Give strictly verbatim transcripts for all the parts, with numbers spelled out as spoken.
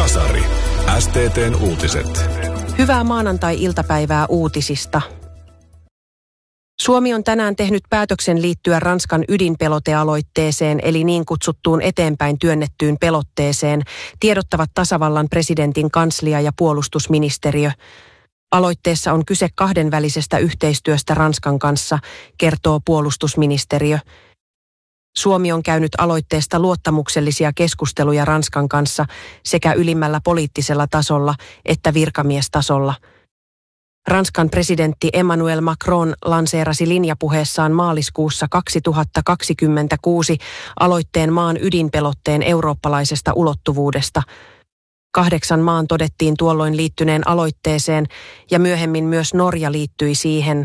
Nasari. S T T:n uutiset. Hyvää maanantai-iltapäivää uutisista. Suomi on tänään tehnyt päätöksen liittyä Ranskan ydinpelotealoitteeseen, eli niin kutsuttuun eteenpäin työnnettyyn pelotteeseen, tiedottavat tasavallan presidentin kanslia ja puolustusministeriö. Aloitteessa on kyse kahdenvälisestä yhteistyöstä Ranskan kanssa, kertoo puolustusministeriö. Suomi on käynyt aloitteesta luottamuksellisia keskusteluja Ranskan kanssa sekä ylimmällä poliittisella tasolla että virkamiestasolla. Ranskan presidentti Emmanuel Macron lanseerasi linjapuheessaan maaliskuussa kaksituhattakaksikymmentäkuusi aloitteen maan ydinpelotteen eurooppalaisesta ulottuvuudesta. Kahdeksan maan todettiin tuolloin liittyneen aloitteeseen ja myöhemmin myös Norja liittyi siihen.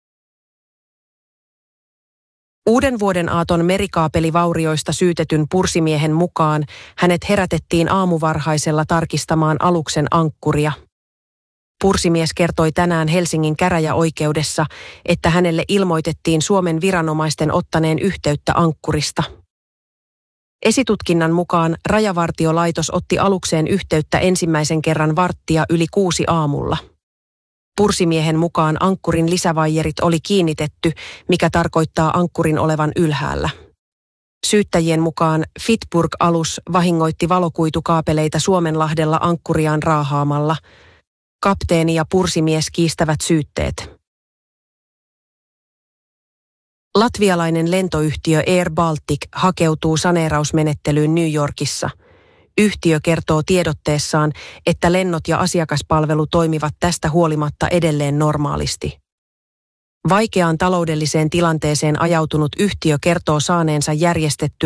Uuden vuoden aaton merikaapelivaurioista syytetyn pursimiehen mukaan hänet herätettiin aamuvarhaisella tarkistamaan aluksen ankkuria. Pursimies kertoi tänään Helsingin käräjäoikeudessa, että hänelle ilmoitettiin Suomen viranomaisten ottaneen yhteyttä ankkurista. Esitutkinnan mukaan Rajavartiolaitos otti alukseen yhteyttä ensimmäisen kerran varttia yli kuusi aamulla. Pursimiehen mukaan ankkurin lisävaijerit oli kiinnitetty, mikä tarkoittaa ankkurin olevan ylhäällä. Syyttäjien mukaan Fitburg-alus vahingoitti valokuitukaapeleita Suomenlahdella ankkuriaan raahaamalla. Kapteeni ja pursimies kiistävät syytteet. Latvialainen lentoyhtiö Air Baltic hakeutuu saneerausmenettelyyn New Yorkissa. Yhtiö kertoo tiedotteessaan, että lennot ja asiakaspalvelu toimivat tästä huolimatta edelleen normaalisti. Vaikeaan taloudelliseen tilanteeseen ajautunut yhtiö kertoo saaneensa järjestettyä